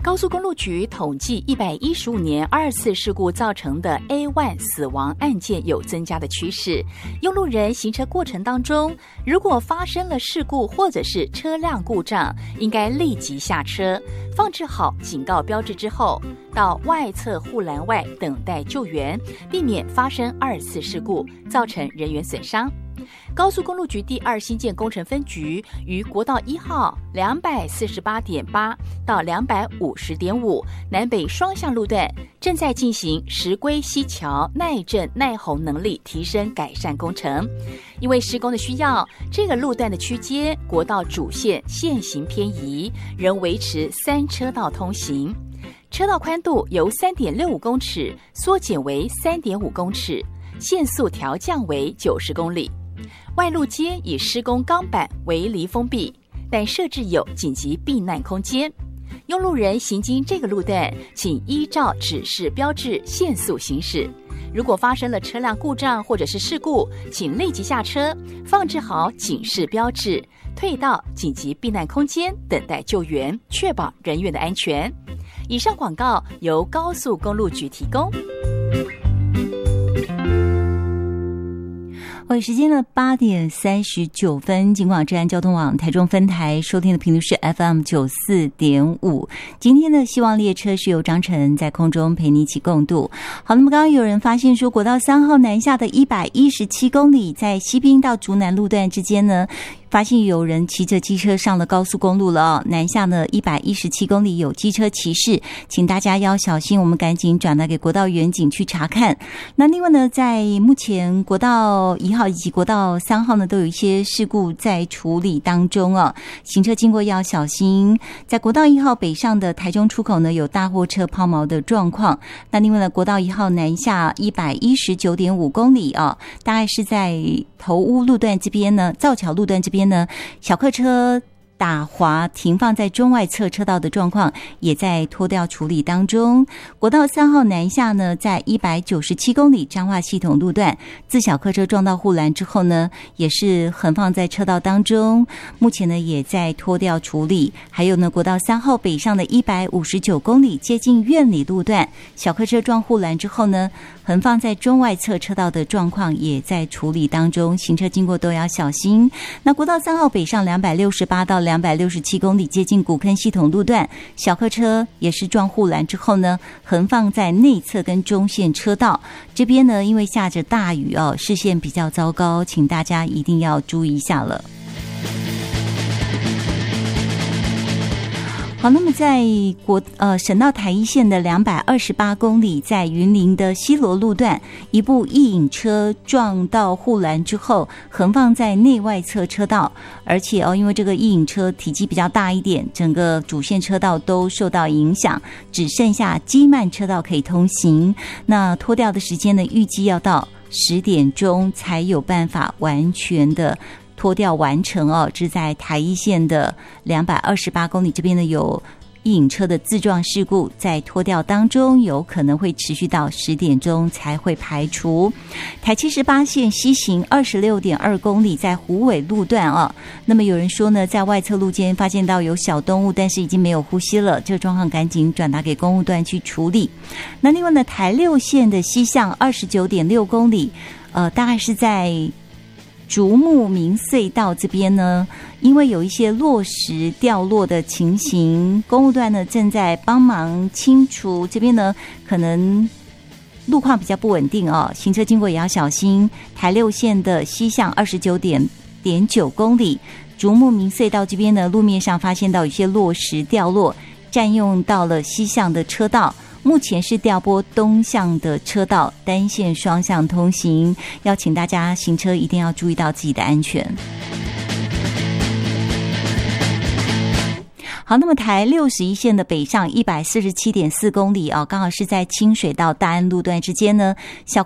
高速公路局统计115年2次事故造成的 A1 死亡案件有增加的趋势。用路人行车过程当中，如果发生了事故或者是车辆故障，应该立即下车，放置好警告标志之后，到外侧护栏外等待救援，避免发生2次事故，造成人员损伤。高速公路局第2新建工程分局于国道1号 248.8 到 250.5 南北双向路段正在进行石龟溪桥耐震耐洪能力提升改善工程。因为施工的需要，这个路段的区间国道主线线行偏移，仍维持3车道通行，车道宽度由 3.65 公尺缩减为 3.5 公尺，限速调降为90公里。外路街以施工钢板围篱封闭，但设置有紧急避难空间。用路人行经这个路段，请依照指示标志限速行驶。如果发生了车辆故障或者是事故，请立即下车，放置好警示标志，退到紧急避难空间等待救援，确保人员的安全。以上广告由高速公路局提供。 时间了8点39分，警广治安交通网台中分台收听的频率是 FM 94.5。今天的希望列车是由张晨在空中陪你一起共度。好，那么刚刚有人发现说，国道3号南下的117公里，在西滨到竹南路段之间呢，发现有人骑着机车上了高速公路了南下呢117公里有机车骑士，请大家要小心，我们赶紧转达给国道员警去查看。那另外呢，在目前国道1号以及国道3号呢，都有一些事故在处理当中行车经过要小心。在国道1号北上的台中出口呢，有大货车抛锚的状况。那另外呢，国道1号南下119.5公里大概是在头屋路段这边呢，造桥路段这边呢，小客车打滑停放在中外侧车道的状况也在拖吊处理当中。国道3号南下呢，在197公里彰化系统路段，自小客车撞到护栏之后呢，也是横放在车道当中，目前呢也在拖吊处理。还有呢，国道3号北上的159公里接近苑里路段，小客车撞护栏之后呢，横放在中外侧车道的状况也在处理当中，行车经过都要小心。那国道3号北上268到267公里接近古坑系统路段，小客车也是撞护栏之后呢，横放在内侧跟中线车道这边呢，因为下着大雨视线比较糟糕，请大家一定要注意一下了。好，那么在省道台一线的228公里，在云林的西螺路段，一部异影车撞到护栏之后，横放在内外侧车道，而且因为这个异影车体积比较大一点，整个主线车道都受到影响，只剩下基慢车道可以通行。那拖吊的时间呢，预计要到10点钟才有办法完全的拖吊完成这是在台一线的228公里这边呢，有异影车的自撞事故在拖吊当中，有可能会持续到10点钟才会排除。台78线西行26.2公里，在虎尾路段那么有人说呢，在外侧路间发现到有小动物，但是已经没有呼吸了，这个状况赶紧转达给公务段去处理。那另外呢，台6线的西向29.6公里，大概是在竹木明隧道这边呢，因为有一些落石掉落的情形，公务段呢正在帮忙清除，这边呢可能路况比较不稳定行车经过也要小心。台6线的西向29.9公里，竹木明隧道这边呢，路面上发现到有些落石掉落，占用到了西向的车道。目前是调拨东向的车道，单线双向通行，要请大家行车一定要注意到自己的安全。好，那么台61线的北上147.4公里刚好是在清水到大安路段之间呢，小